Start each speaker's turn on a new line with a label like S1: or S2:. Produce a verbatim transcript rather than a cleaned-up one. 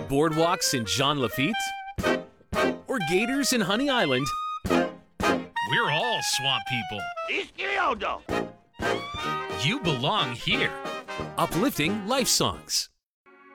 S1: Boardwalks in Jean Lafitte? Or gators in Honey Island?
S2: We're all swamp people.
S3: Izquierdo!
S2: You belong here.
S1: Uplifting life songs.